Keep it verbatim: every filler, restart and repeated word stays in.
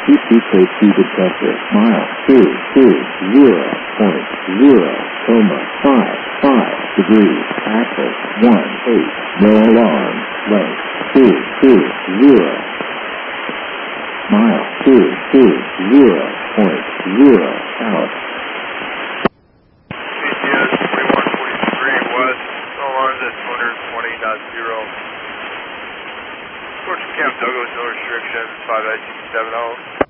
T C K T detector. Mile two two zero point zero coma five five degrees. Axis one eight. No alarm. Length two two zero. Mile two two zero point zero out. C T S twenty-one forty-three west. No alarms at two twenty point zero. Approach Camp Douglas, no restrictions, five I T seven zero.